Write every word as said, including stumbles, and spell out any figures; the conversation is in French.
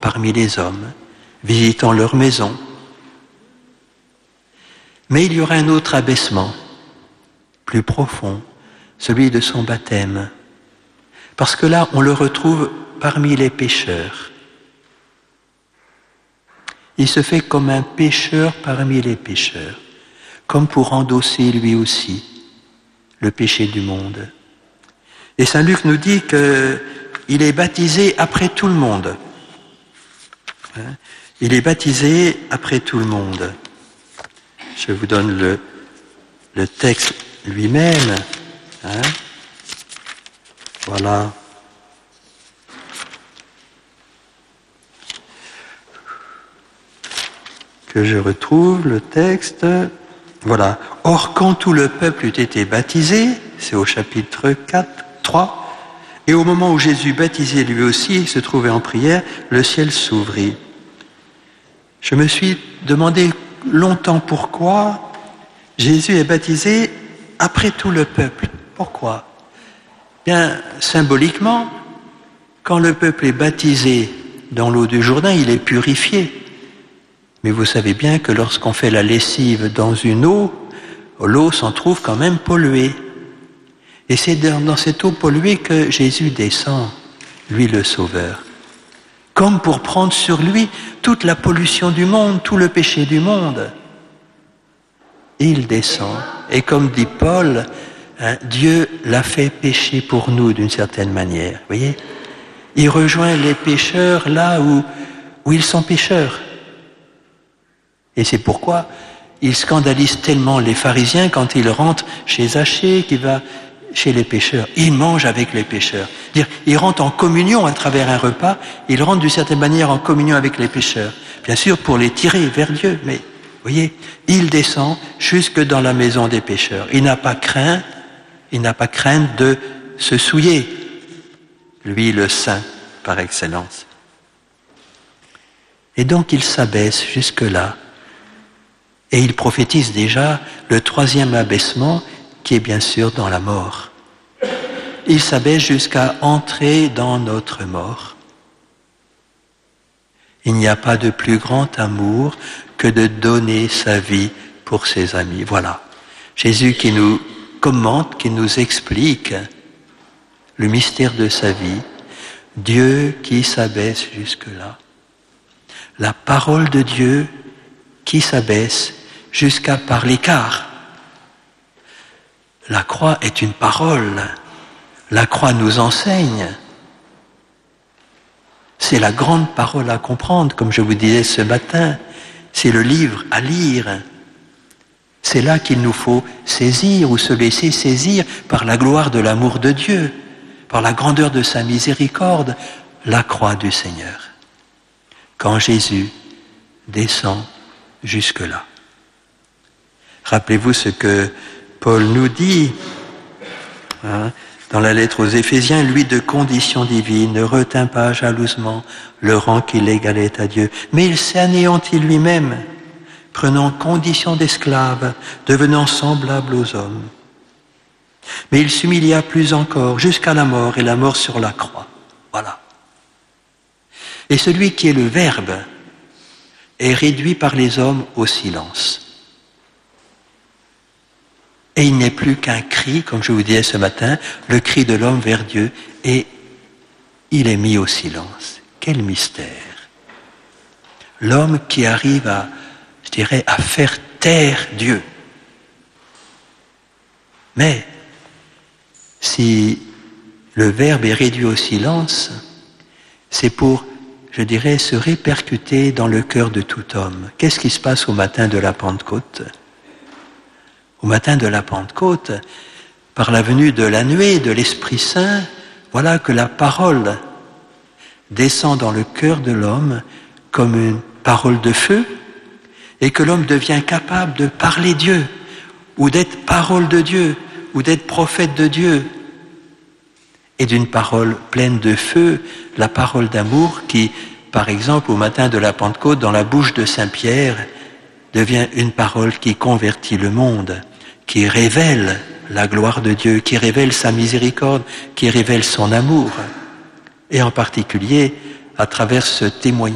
parmi les hommes, visitant leurs maisons. Mais il y aura un autre abaissement, plus profond, celui de son baptême. Parce que là, on le retrouve parmi les pécheurs. Il se fait comme un pécheur parmi les pécheurs, comme pour endosser lui aussi le péché du monde. Et saint Luc nous dit qu'il est baptisé après tout le monde. Il est baptisé après tout le monde. Je vous donne le, le texte lui-même. Hein? Voilà. Que je retrouve le texte. Voilà. Or, quand tout le peuple eut été baptisé, c'est au chapitre quatre, trois, et au moment où Jésus baptisé lui aussi se trouvait en prière, le ciel s'ouvrit. Je me suis demandé longtemps pourquoi Jésus est baptisé après tout le peuple. Pourquoi ? Bien, symboliquement, quand le peuple est baptisé dans l'eau du Jourdain, il est purifié. Mais vous savez bien que lorsqu'on fait la lessive dans une eau, l'eau s'en trouve quand même polluée. Et c'est dans cette eau polluée que Jésus descend, lui le Sauveur. Comme pour prendre sur lui toute la pollution du monde, tout le péché du monde. Il descend. Et comme dit Paul, hein, Dieu l'a fait pécher pour nous d'une certaine manière. Vous voyez ? Il rejoint les pécheurs là où, où ils sont pécheurs. Et c'est pourquoi il scandalise tellement les pharisiens quand il rentre chez Zachée, qui va chez les pécheurs. Il mange avec les pécheurs. Dire, il rentre en communion à travers un repas, il rentre d'une certaine manière en communion avec les pécheurs. Bien sûr, pour les tirer vers Dieu, mais vous voyez, il descend jusque dans la maison des pécheurs. Il n'a pas craint, il n'a pas crainte de se souiller. Lui, le saint, par excellence. Et donc, il s'abaisse jusque-là. Et il prophétise déjà le troisième abaissement qui est bien sûr dans la mort. Il s'abaisse jusqu'à entrer dans notre mort. Il n'y a pas de plus grand amour que de donner sa vie pour ses amis. Voilà. Jésus qui nous commente, qui nous explique le mystère de sa vie. Dieu qui s'abaisse jusque-là. La parole de Dieu qui s'abaisse jusqu'à par l'écart. La croix est une parole. La croix nous enseigne. C'est la grande parole à comprendre, comme je vous disais ce matin. C'est le livre à lire. C'est là qu'il nous faut saisir ou se laisser saisir par la gloire de l'amour de Dieu, par la grandeur de sa miséricorde, la croix du Seigneur. Quand Jésus descend jusque-là. Rappelez-vous ce que Paul nous dit hein, dans la lettre aux Éphésiens, lui de condition divine ne retint pas jalousement le rang qui l'égalait à Dieu, mais il s'est anéanti lui-même, prenant condition d'esclave, devenant semblable aux hommes. Mais il s'humilia plus encore, jusqu'à la mort, et la mort sur la croix. Voilà. Et celui qui est le Verbe est réduit par les hommes au silence. Et il n'est plus qu'un cri, comme je vous disais ce matin, le cri de l'homme vers Dieu, et il est mis au silence. Quel mystère! L'homme qui arrive à, je dirais, à faire taire Dieu. Mais, si le Verbe est réduit au silence, c'est pour, je dirais, se répercuter dans le cœur de tout homme. Qu'est-ce qui se passe au matin de la Pentecôte ? Au matin de la Pentecôte, par la venue de la nuée de l'Esprit Saint, voilà que la parole descend dans le cœur de l'homme comme une parole de feu, et que l'homme devient capable de parler Dieu, ou d'être parole de Dieu, ou d'être prophète de Dieu, et d'une parole pleine de feu, la parole d'amour qui, par exemple, au matin de la Pentecôte, dans la bouche de Saint Pierre, devient une parole qui convertit le monde, qui révèle la gloire de Dieu, qui révèle sa miséricorde, qui révèle son amour, et en particulier à travers ce témoignage